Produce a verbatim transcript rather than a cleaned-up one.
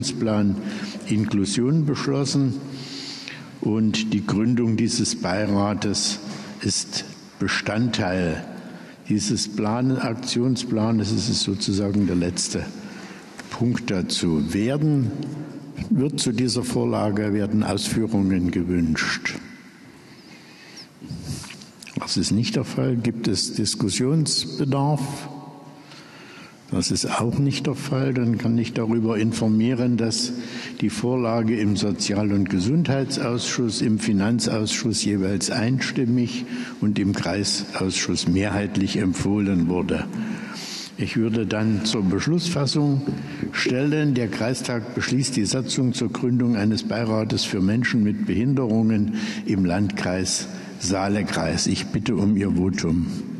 Plan Inklusion beschlossen, und die Gründung dieses Beirates ist Bestandteil dieses Plan, Aktionsplanes. Es ist sozusagen der letzte Punkt dazu. Werden, wird zu dieser Vorlage werden Ausführungen gewünscht? Das ist nicht der Fall. Gibt es Diskussionsbedarf? Das ist auch nicht der Fall. Dann kann ich darüber informieren, dass die Vorlage im Sozial- und Gesundheitsausschuss, im Finanzausschuss jeweils einstimmig und im Kreisausschuss mehrheitlich empfohlen wurde. Ich würde dann zur Beschlussfassung stellen: Der Kreistag beschließt die Satzung zur Gründung eines Beirates für Menschen mit Behinderungen im Landkreis Saale-Kreis. Ich bitte um Ihr Votum.